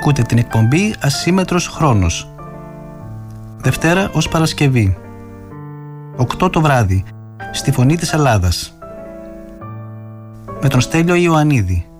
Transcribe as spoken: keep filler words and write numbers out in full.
Ακούτε την εκπομπή Ασύμμετρος Χρόνος. Δευτέρα ως Παρασκευή, οκτώ το βράδυ, στη Φωνή της Ελλάδας, με τον Στέλιο Ιωαννίδη.